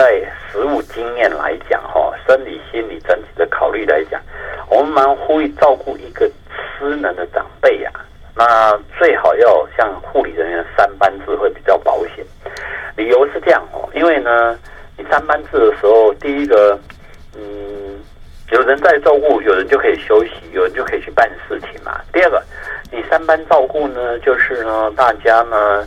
在实务经验来讲，生理、心理整体的考虑来讲，我们蛮呼吁照顾一个失能的长辈啊，那最好要像护理人员3班制会比较保险。理由是这样因为呢，你3班制的时候，第一个，有人在照顾，有人就可以休息，有人就可以去办事情嘛。第二个，你3班照顾呢，就是呢，大家呢，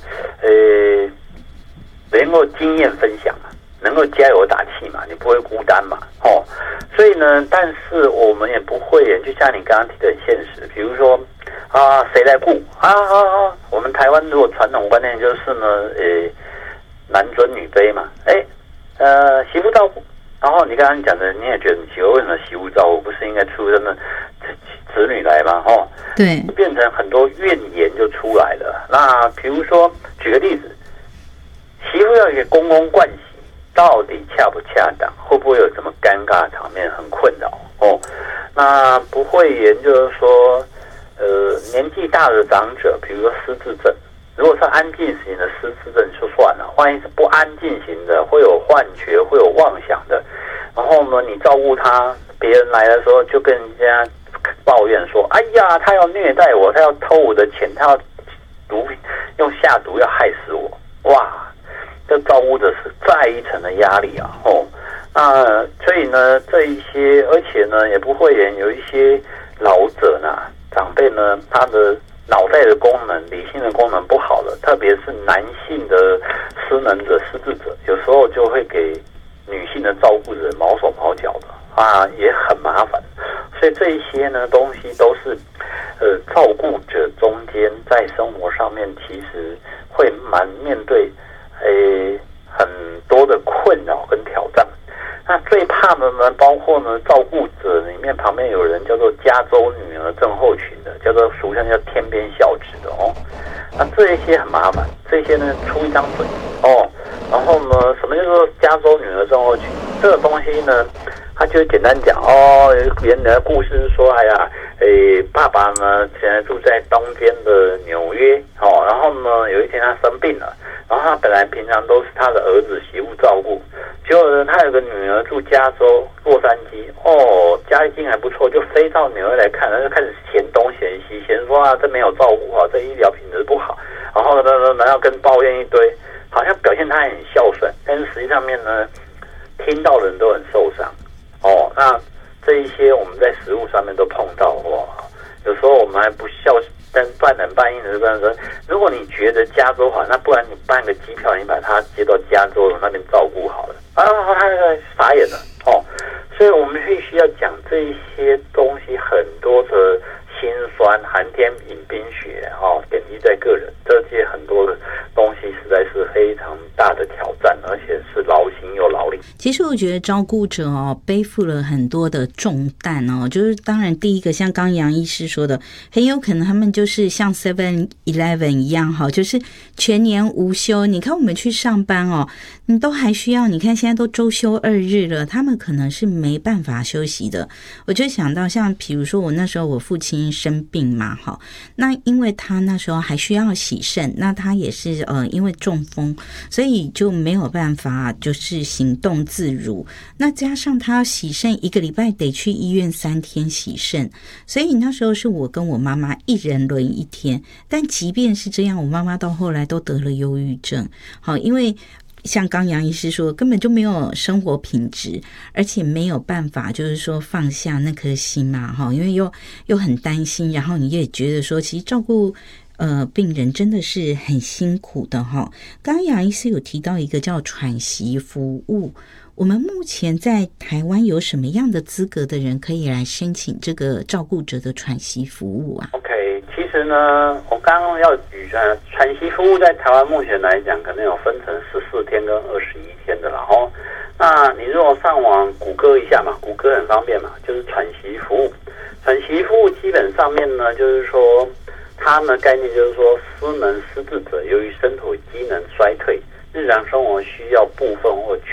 能够经验分享嘛，能够加油打气嘛，你不会孤单嘛，所以呢，但是我们也不会，就像你刚刚提的很现实，比如说谁来顾我们台湾如果传统观念就是呢，男尊女卑嘛，媳妇照顾。然后你刚刚讲的，你也觉得你媳妇为什么媳妇照顾，不是应该出生的子女来吗？ 对， 变成很多怨言就出来了。那比如说，举个例子，媳妇要给公公盥洗，到底恰不恰当？会不会有什么尴尬的场面，很困扰？那不会言就是说，年纪大的长者，比如说失智症。如果是安静型的失智症就算了，万一是不安静型的，会有幻觉，会有妄想的，然后呢，你照顾他，别人来的时候就跟人家抱怨说：“哎呀，他要虐待我，他要偷我的钱，他要用下毒要害死我。”哇，这照顾的是再一层的压力啊！那所以呢，这一些，而且呢，也不会有一些老者呢，长辈呢，他的脑袋的功能、理性的功能不好了，特别是男性的失能者、失智者，有时候就会给女性的照顾者毛手毛脚的也很麻烦。所以这一些呢东西都是照顾者中间在生活上面其实会蛮面对很多的困扰跟挑战。那最怕的呢，包括呢，照顾者里面旁边有人叫做加州女儿症候群的，叫做俗称叫天边孝子的那这一些很麻烦，这些呢出一张嘴然后呢，什么叫做加州女儿症候群？这个东西呢，他就简单讲原来的故事是说，爸爸呢现在住在东边的纽约然后呢有一天他生病了，然后他本来平常都是他的儿子媳妇照顾。结果呢，他有个女儿住加州洛杉矶，家境还不错，就飞到纽约来看，然后就开始嫌东嫌西，嫌说这没有照顾好，这医疗品质不好，然后呢，然后跟抱怨一堆，好像表现他很孝顺，但是实际上面呢，听到的人都很受伤。那这一些我们在实务上面都碰到有时候我们还不孝。但半冷半硬的说，如果你觉得加州好，那不然你办个机票，你把他接到加州那边照顾好了。他傻眼了所以我们必须要讲这一些东西，很多的辛酸，寒天饮冰雪点滴在个人，这些很多的东西实在是非常大的挑战，而且是劳心又劳力。 其实我觉得照顾者背负了很多的重担就是当然第一个像刚杨医师说的，很有可能他们就是像 7-11 一样就是全年无休。你看我们去上班你都还需要，你看现在都周休2日了，他们可能是没办法休息的。我就想到像比如说我那时候我父亲生病嘛那因为他那时候还需要洗肾，那他也是因为中风，所以就没有办法就是行动自如，那加上他要洗肾1个礼拜得去医院3天洗肾，所以那时候是我跟我妈妈一人轮1天。但即便是这样，我妈妈到后来都得了忧郁症因为像刚杨医师说，根本就没有生活品质，而且没有办法就是说放下那颗心嘛因为又很担心，然后你也觉得说其实照顾病人真的是很辛苦的刚刚杨医师有提到一个叫喘息服务，我们目前在台湾有什么样的资格的人可以来申请这个照顾者的喘息服务啊？ OK， 其实呢，我刚刚要举喘息服务在台湾目前来讲，可能有分成14天跟21天的啦那你如果上网谷歌一下嘛，谷歌很方便嘛，就是喘息服务。喘息服务基本上面呢，就是说它的概念就是说，失能失智者由于身体机能衰退，日常生活需要部分或